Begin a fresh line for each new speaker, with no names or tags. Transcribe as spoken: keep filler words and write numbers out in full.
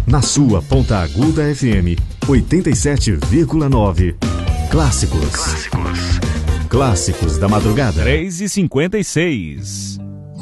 Na sua Ponta Aguda F M, oitenta e sete vírgula nove. Clássicos. Clássicos. Clássicos da madrugada.
três e cinquenta e seis.